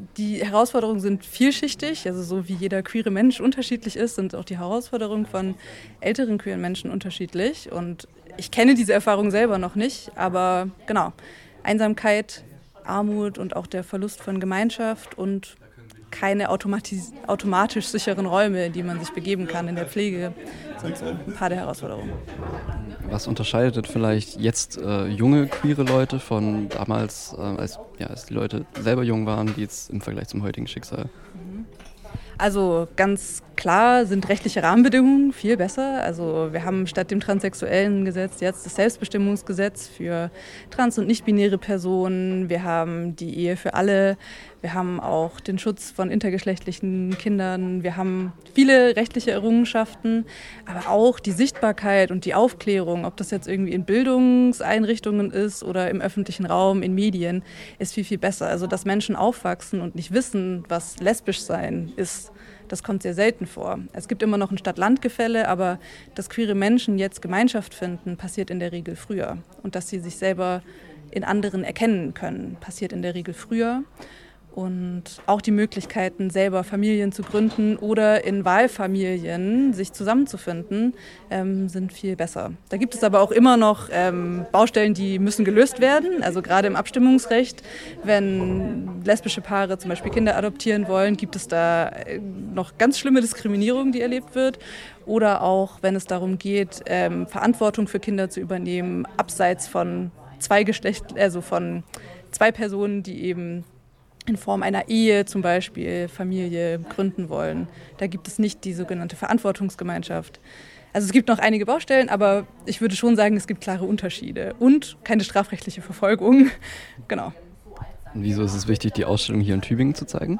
die Herausforderungen sind vielschichtig, also so wie jeder queere Mensch unterschiedlich ist, sind auch die Herausforderungen von älteren queeren Menschen unterschiedlich. Und ich kenne diese Erfahrung selber noch nicht, aber genau, Einsamkeit, Armut und auch der Verlust von Gemeinschaft und keine automatisch sicheren Räume, in die man sich begeben kann in der Pflege, sind so ein paar der Herausforderungen. Was unterscheidet vielleicht jetzt junge queere Leute von damals, als die Leute selber jung waren, die jetzt im Vergleich zum heutigen Schicksal? Also ganz klar sind rechtliche Rahmenbedingungen viel besser. Also wir haben statt dem transsexuellen Gesetz jetzt das Selbstbestimmungsgesetz für trans- und nicht-binäre Personen. Wir haben die Ehe für alle. Wir haben auch den Schutz von intergeschlechtlichen Kindern. Wir haben viele rechtliche Errungenschaften, aber auch die Sichtbarkeit und die Aufklärung, ob das jetzt irgendwie in Bildungseinrichtungen ist oder im öffentlichen Raum, in Medien, ist viel, viel besser. Also dass Menschen aufwachsen und nicht wissen, was lesbisch sein ist, das kommt sehr selten vor. Es gibt immer noch ein Stadt-Land-Gefälle, aber dass queere Menschen jetzt Gemeinschaft finden, passiert in der Regel früher. Und dass sie sich selber in anderen erkennen können, passiert in der Regel früher. Und auch die Möglichkeiten, selber Familien zu gründen oder in Wahlfamilien sich zusammenzufinden, sind viel besser. Da gibt es aber auch immer noch Baustellen, die müssen gelöst werden. Also gerade im Abstimmungsrecht, wenn lesbische Paare zum Beispiel Kinder adoptieren wollen, gibt es da noch ganz schlimme Diskriminierung, die erlebt wird. Oder auch, wenn es darum geht, Verantwortung für Kinder zu übernehmen, abseits von von zwei Personen, die eben in Form einer Ehe zum Beispiel Familie gründen wollen. Da gibt es nicht die sogenannte Verantwortungsgemeinschaft. Also es gibt noch einige Baustellen, aber ich würde schon sagen, es gibt klare Unterschiede und keine strafrechtliche Verfolgung. Genau. Und wieso ist es wichtig, die Ausstellung hier in Tübingen zu zeigen?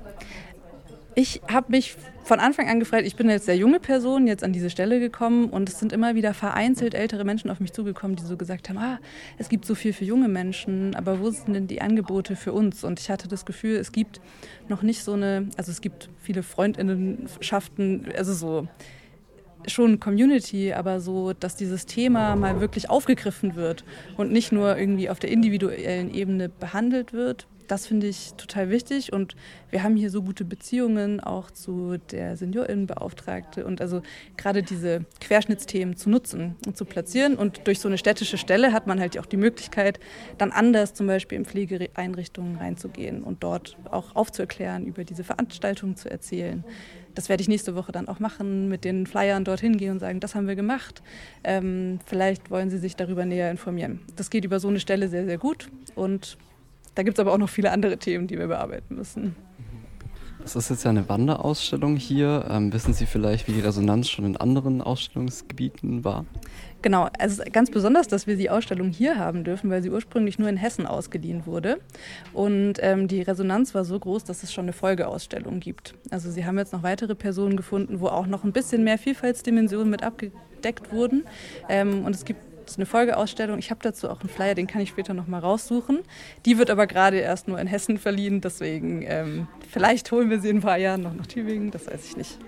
Ich habe mich von Anfang an gefragt, ich bin jetzt sehr junge Person, jetzt an diese Stelle gekommen und es sind immer wieder vereinzelt ältere Menschen auf mich zugekommen, die so gesagt haben, es gibt so viel für junge Menschen, aber wo sind denn die Angebote für uns? Und ich hatte das Gefühl, es gibt noch nicht es gibt viele Freundinnenschaften, also so schon Community, aber so, dass dieses Thema mal wirklich aufgegriffen wird und nicht nur irgendwie auf der individuellen Ebene behandelt wird. Das finde ich total wichtig und wir haben hier so gute Beziehungen auch zu der Seniorinnenbeauftragte und also gerade diese Querschnittsthemen zu nutzen und zu platzieren und durch so eine städtische Stelle hat man halt auch die Möglichkeit, dann anders zum Beispiel in Pflegeeinrichtungen reinzugehen und dort auch aufzuklären, über diese Veranstaltungen zu erzählen. Das werde ich nächste Woche dann auch machen, mit den Flyern dorthin gehen und sagen, das haben wir gemacht. Vielleicht wollen Sie sich darüber näher informieren. Das geht über so eine Stelle sehr, sehr gut und da gibt es aber auch noch viele andere Themen, die wir bearbeiten müssen. Das ist jetzt ja eine Wanderausstellung hier. Wissen Sie vielleicht, wie die Resonanz schon in anderen Ausstellungsgebieten war? Genau, es ist ganz besonders, dass wir die Ausstellung hier haben dürfen, weil sie ursprünglich nur in Hessen ausgeliehen wurde. Und die Resonanz war so groß, dass es schon eine Folgeausstellung gibt. Also sie haben jetzt noch weitere Personen gefunden, wo auch noch ein bisschen mehr Vielfaltsdimensionen mit abgedeckt wurden. Und es gibt eine Folgeausstellung. Ich habe dazu auch einen Flyer, den kann ich später noch mal raussuchen. Die wird aber gerade erst nur in Hessen verliehen, deswegen vielleicht holen wir sie in ein paar Jahren noch nach Tübingen, das weiß ich nicht.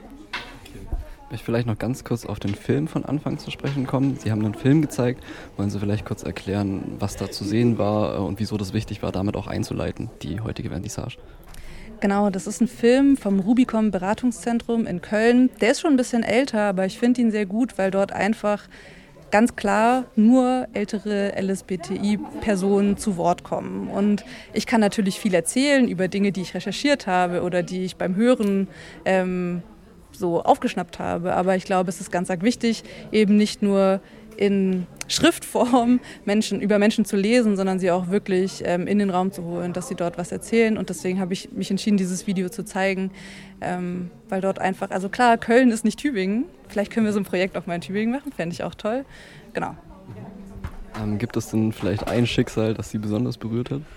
Ich möchte vielleicht noch ganz kurz auf den Film von Anfang zu sprechen kommen. Sie haben einen Film gezeigt. Wollen Sie vielleicht kurz erklären, was da zu sehen war und wieso das wichtig war, damit auch einzuleiten, die heutige Vernissage? Genau, das ist ein Film vom Rubicon Beratungszentrum in Köln. Der ist schon ein bisschen älter, aber ich finde ihn sehr gut, weil dort einfach ganz klar nur ältere LSBTI-Personen zu Wort kommen. Und ich kann natürlich viel erzählen über Dinge, die ich recherchiert habe oder die ich beim Hören so aufgeschnappt habe. Aber ich glaube, es ist ganz arg wichtig, eben nicht nur in Schriftform über Menschen zu lesen, sondern sie auch wirklich in den Raum zu holen, dass sie dort was erzählen. Und deswegen habe ich mich entschieden, dieses Video zu zeigen, weil dort einfach, also klar, Köln ist nicht Tübingen. Vielleicht können wir so ein Projekt auch mal in Tübingen machen, fände ich auch toll. Genau. Gibt es denn vielleicht ein Schicksal, das Sie besonders berührt hat?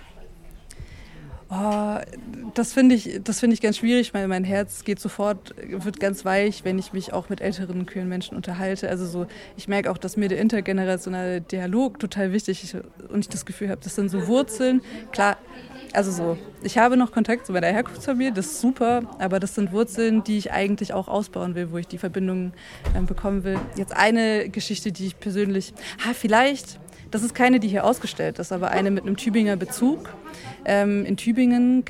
Oh, das finde ich ganz schwierig, weil mein Herz wird ganz weich, wenn ich mich auch mit älteren queeren Menschen unterhalte. Also so, ich merke auch, dass mir der intergenerationale Dialog total wichtig ist und ich das Gefühl habe, das sind so Wurzeln. Klar, also so, ich habe noch Kontakt zu meiner Herkunftsfamilie, das ist super, aber das sind Wurzeln, die ich eigentlich auch ausbauen will, wo ich die Verbindung bekommen will. Jetzt eine Geschichte, die ich persönlich, vielleicht, das ist keine, die hier ausgestellt ist, aber eine mit einem Tübinger Bezug. In Tübingen